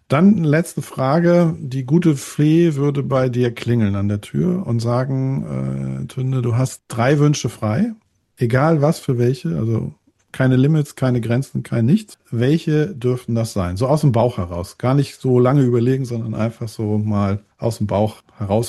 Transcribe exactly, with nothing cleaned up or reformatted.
Dann letzte Frage. Die gute Fee würde bei dir klingeln an der Tür und sagen, äh, Tünde, du hast drei Wünsche frei. Egal was für welche, also keine Limits, keine Grenzen, kein nichts. Welche dürften das sein? So aus dem Bauch heraus. Gar nicht so lange überlegen, sondern einfach so mal aus dem Bauch heraus